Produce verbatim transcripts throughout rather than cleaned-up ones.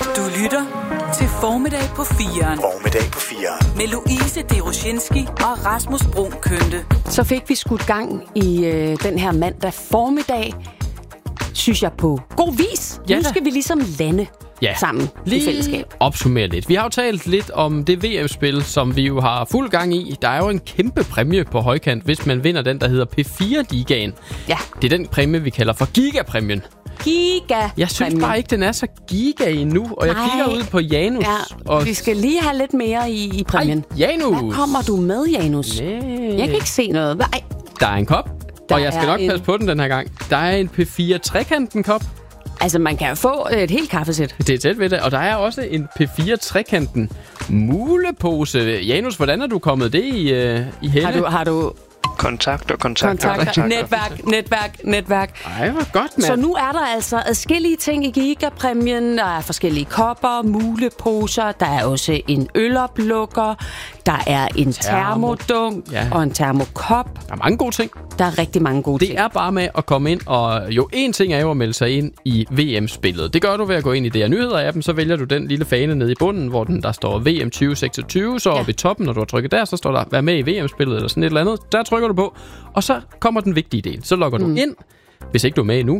Du lytter til Formiddag på fireren. Formiddag på fireren. Med Louise Deroshinski og Rasmus Brun Kønte. Så fik vi skudt gang i øh, den her mandag formiddag, synes jeg, på god vis. Ja, nu da. skal vi ligesom lande Ja. sammen Lige i fællesskab. opsummere lidt. Vi har jo talt lidt om det V M-spil, som vi jo har fuld gang i. Der er jo en kæmpe præmie på højkant, hvis man vinder den, der hedder P fire Ligaen. Ja. Det er den præmie, vi kalder for Giga-præmien. Giga. Jeg synes bare ikke, den er så giga endnu, og jeg Nej. kigger ud på Janus. Ja, og... vi skal lige have lidt mere i, i præmien. Ej, Janus! Hvad kommer du med, Janus? Nej. Jeg kan ikke se noget. Nej. Der er en kop, Der og jeg skal er nok en- passe på den den her gang. Der er en P fire trekanten kop. Altså, man kan jo få et helt kaffesæt. Det er tæt ved det. Og der er også en P fire trekanten mulepose. Janus, hvordan er du kommet det i, uh, i hælde? Har du, har du Kontakter, kontakter, kontakter? Netværk, netværk, netværk. Ej, hvor godt, mand. Så nu er der altså adskillige ting i Giga-præmien. Der er forskellige kopper, muleposer. Der er også en øloplukker. Der er en Termo. termodunk Ja. og en termokop. Der er mange gode ting. Der er rigtig mange gode Det ting. er bare med at komme ind, og jo, en ting er jo at melde sig ind i V M-spillet. Det gør du ved at gå ind i D R Nyheder-appen, så vælger du den lille fane nede i bunden, hvor den, der står V M tyve seksogtyve, så Ja. oppe i toppen, når du har trykket der, så står der, vær med i V M-spillet, eller sådan et eller andet. Der trykker du på, og så kommer den vigtige del. Så logger du Mm. ind, hvis ikke du er med endnu.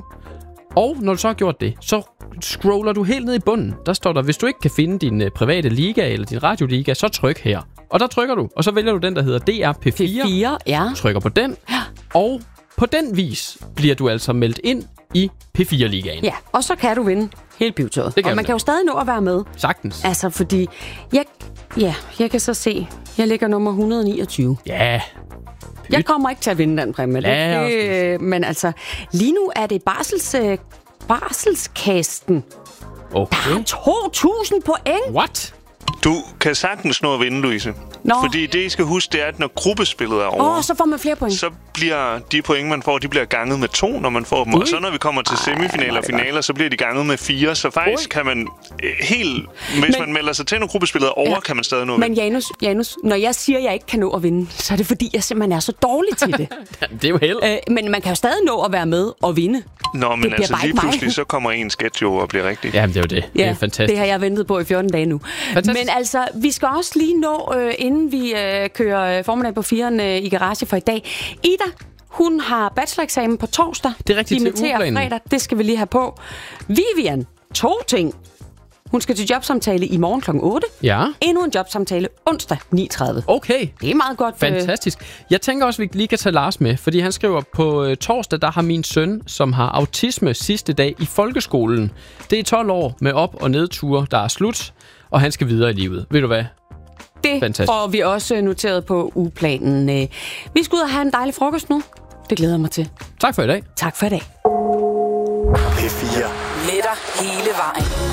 Og når du så har gjort det, så scroller du helt ned i bunden. Der står der, hvis du ikke kan finde din uh, private liga eller din radioliga, så tryk her. Og der trykker du, og så vælger du den, der hedder D R P fire. P fire, ja. Trykker på den, og på den vis bliver du altså meldt ind i P fire Ligaen. Ja, og så kan du vinde hele pivetøjet. Det kan Og man man kan jo stadig nå at være med. Sagtens. Altså, fordi jeg, ja, jeg kan så se, jeg ligger nummer et hundrede niogtyve. Ja. Jeg kommer ikke til at vinde den præmie. Lad os Det, men altså, lige nu er det barsels, øh, barselskasten. Okay. Der er to tusind point. What? Du kan sagtens nå at vinde, Louise. Nå. Fordi det, I skal huske, det er, at når gruppespillet er over, Åh, oh, så får man flere point. så bliver de point, man får, de bliver ganget med to, når man får dem. Ui. Og så når vi kommer til semifinaler og finaler, så bliver de ganget med fire. Så faktisk Ui. kan man øh, helt... Hvis Men- man melder sig til, når gruppespillet er over, Ja. kan man stadig nå at Men vinde. Janus, Janus, når jeg siger, at jeg ikke kan nå at vinde, så er det fordi, jeg simpelthen er så dårlig til det. Det er jo held. øh, men man kan jo stadig nå at være med og vinde. Nå, men bliver altså bare lige ikke mig. pludselig, så kommer en sketch jo og bliver rigtig. Jamen, det er jo det. Det er fantastisk. det har jeg ventet på i fjorten dage nu. Fantastisk. Men altså, vi skal også lige nå, øh, inden vi øh, kører øh, formiddag på firen øh, i garage for i dag. Ida, hun har bacheloreksamen på torsdag. Det er rigtigt, til Dimitterer ugeplanen. fredag, det skal vi lige have på. Vivian, to ting. Hun skal til jobsamtale i morgen klokken otte. Ja. Endnu en jobsamtale onsdag ni tredive. Okay. Det er meget godt. øh, Fantastisk. Jeg tænker også, at vi lige kan tage Lars med, fordi han skriver, på øh, torsdag, der har min søn, som har autisme sidste dag i folkeskolen. Det er tolv år med op- og nedture, der er slut, og han skal videre i livet. Ved du hvad? Det Fantastisk. får vi også noteret på ugeplanen. Øh, Vi skal ud og have en dejlig frokost nu. Det glæder jeg mig til. Tak for i dag. Tak for i dag. P fire. Med dig hele vejen.